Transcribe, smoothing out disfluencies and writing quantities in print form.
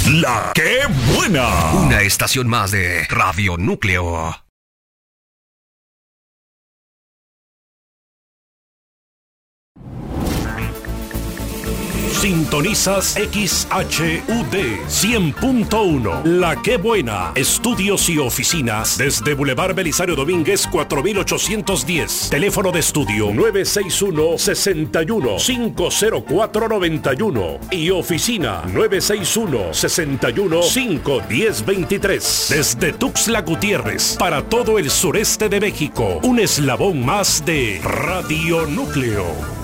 La que buena. Una estación más de Radio Núcleo. Sintonizas XHUD 100.1. La que buena. Estudios y oficinas desde Boulevard Belisario Domínguez 4810. Teléfono de estudio 961-61-50491 y oficina 961-61-51023. Desde Tuxtla Gutiérrez para todo el sureste de México. Un eslabón más de Radio Núcleo.